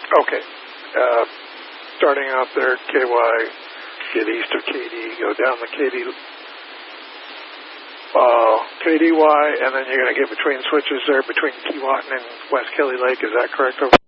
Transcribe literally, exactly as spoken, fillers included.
Okay. Uh, starting out there at K Y, get east of K D, go down the K D, uh, K D Y, and then you're going to get between switches there between Keewatin and West Kelly Lake. Is that correct? Over?